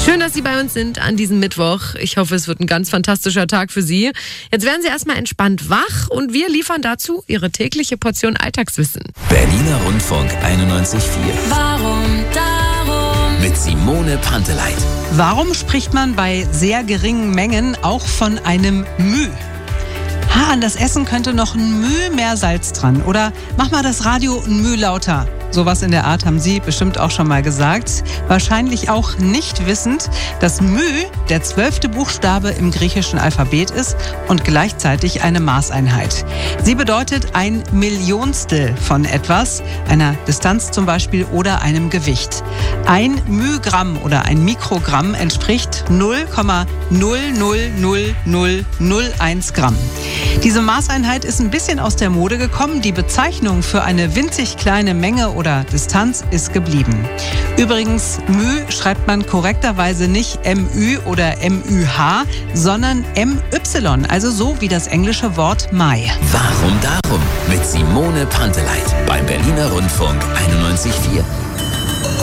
Schön, dass Sie bei uns sind an diesem Mittwoch. Ich hoffe, es wird ein ganz fantastischer Tag für Sie. Jetzt werden Sie erstmal entspannt wach und wir liefern dazu Ihre tägliche Portion Alltagswissen. Berliner Rundfunk 91.4. Warum darum? Mit Simone Panteleit. Warum spricht man bei sehr geringen Mengen auch von einem Müh? An das Essen könnte noch ein Müh mehr Salz dran. Oder mach mal das Radio ein Müh lauter. Sowas in der Art haben Sie bestimmt auch schon mal gesagt. Wahrscheinlich auch nicht wissend, dass Müh der 12. Buchstabe im griechischen Alphabet ist und gleichzeitig eine Maßeinheit. Sie bedeutet ein Millionstel von etwas, einer Distanz zum Beispiel oder einem Gewicht. Ein Mühgramm oder ein Mikrogramm entspricht 0,0000001 Gramm. Diese Maßeinheit ist ein bisschen aus der Mode gekommen. Die Bezeichnung für eine winzig kleine Menge oder Distanz ist geblieben. Übrigens, Müh schreibt man korrekterweise nicht MÜ oder MÜH, sondern MY, also so wie das englische Wort Mai. Warum darum? Mit Simone Panteleit beim Berliner Rundfunk 91.4.